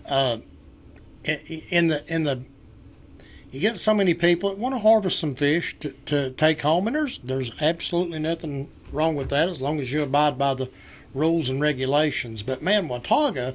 uh, in the you get so many people that want to harvest some fish to take home, and there's absolutely nothing wrong with that as long as you abide by the rules and regulations. But man, Watauga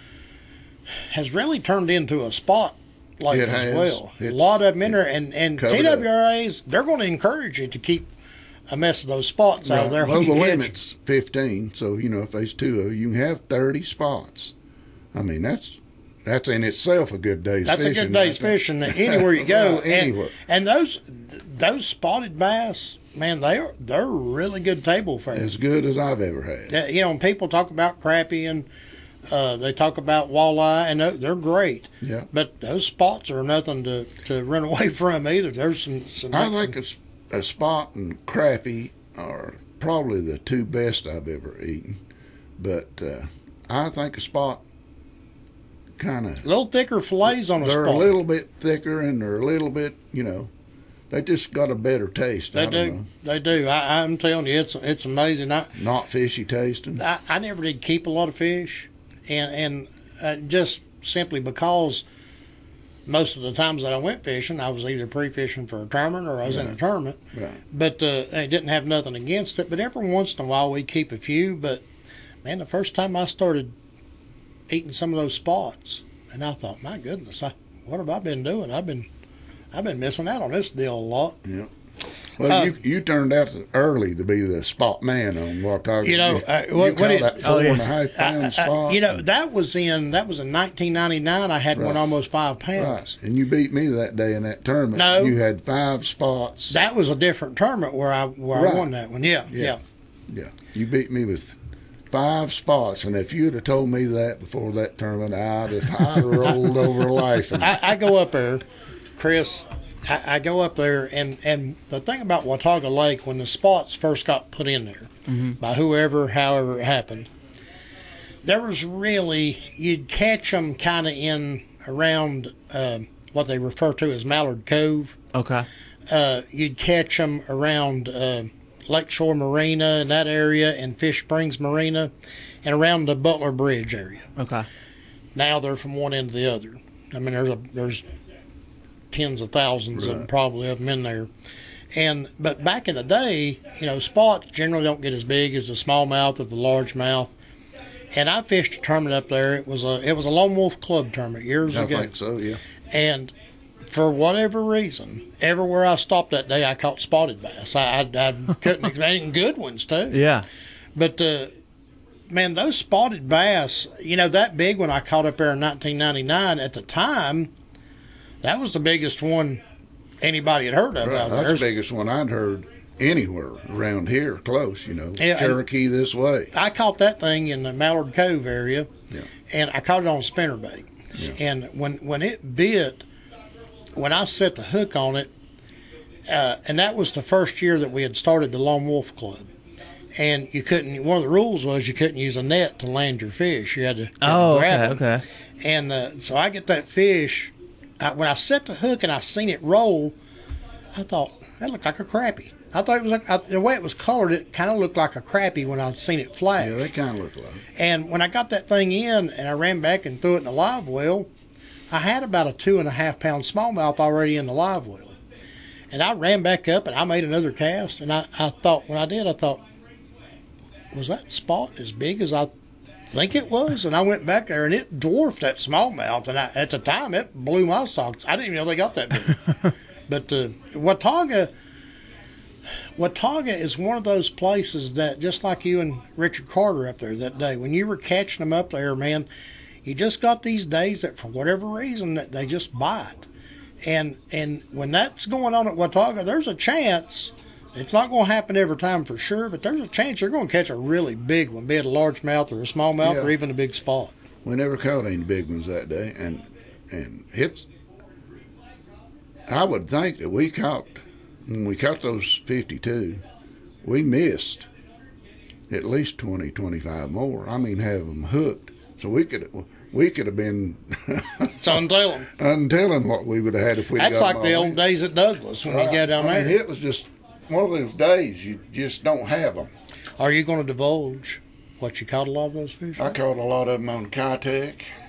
has really turned into a spot lake as well. A lot of them in there, and TWRAs, they're going to encourage you to keep a mess of those spots out of there. Well, the limit's 15, so if there's 2 of you can have 30 spots. I mean, that's in itself a good day's fishing. That's a good day's fishing anywhere you go. Anywhere. And those spotted bass, man, they're really good table fare. As good as I've ever had. When people talk about crappie and they talk about walleye, and they're great. Yeah. But those spots are nothing to run away from either. There's some I think a spot and crappie are probably the 2 best I've ever eaten. But I think a spot kind of... A little thicker fillets on a spot. They're a little bit thicker, and they're a little bit, they just got a better taste. They do. They do. I'm telling you, it's amazing. Not fishy tasting. I never did keep a lot of fish, and just simply because most of the times that I went fishing, I was either pre-fishing for a tournament or I was in a tournament. Right. But I didn't have nothing against it. But every once in a while we keep a few. But man, the first time I started eating some of those spots, and I thought, my goodness, what have I been doing? I've been missing out on this deal a lot. Yeah. Well, you turned out early to be the spot man on Watauga. You caught that 4.5 pound spot. That was in 1999. I had one almost 5 pounds. Right, and you beat me that day in that tournament. No, you had 5 spots. That was a different tournament where I won that one. Yeah. You beat me with 5 spots, and if you'd have told me that before that tournament, I'd have rolled over laughing. I go up there, Chris. I go up there, and the thing about Watauga Lake, when the spots first got put in there by however it happened, there was really, you'd catch them kind of in around what they refer to as Mallard Cove. Okay. You'd catch them around Lakeshore Marina in that area, and Fish Springs Marina, and around the Butler Bridge area. Okay. Now they're from one end to the other. I mean, there's tens of thousands of them in there. But back in the day, spots generally don't get as big as the smallmouth or the largemouth. And I fished a tournament up there. It was a Lone Wolf Club tournament years ago. I think so, yeah. And for whatever reason, everywhere I stopped that day, I caught spotted bass. I couldn't explain, good ones too. Yeah. But man, those spotted bass, that big one I caught up there in 1999, at the time, that was the biggest one anybody had heard of out there. That's the biggest one I'd heard anywhere around here, close, Cherokee this way. I caught that thing in the Mallard Cove area, and I caught it on spinnerbait. Yeah. And when it bit, when I set the hook on it, and that was the first year that we had started the Lone Wolf Club. And you couldn't, one of the rules was you couldn't use a net to land your fish. You had to grab them. Okay. And so I get that fish. When I set the hook and I seen it roll, I thought, that looked like a crappie. I thought it was like, the way it was colored, it kind of looked like a crappie when I seen it flash. Yeah, they kind of look like it. And when I got that thing in and I ran back and threw it in the live well, I had about a 2.5 pound smallmouth already in the live well. And I ran back up and I made another cast. And I thought, when I did, I thought, was that spot as big as I think it was? And I went back there and it dwarfed that smallmouth. And at the time, it blew my socks. I didn't even know they got that big. But Watauga is one of those places that, just like you and Richard Carter up there that day, when you were catching them up there, man, you just got these days that for whatever reason that they just bite. And when that's going on at Watauga, there's a chance, it's not going to happen every time for sure, but there's a chance you're going to catch a really big one, be it a largemouth or a smallmouth or even a big spot. We never caught any big ones that day, and it's, I would think that when we caught those 52, we missed at least 20, 25 more. I mean, have them hooked. So we could have been it's untelling what we would have had if we'd That's got like the old days at Douglas when you get down there. It was just one of those days you just don't have them. Are you going to divulge what you caught a lot of those fish? I caught a lot of them on Kitech.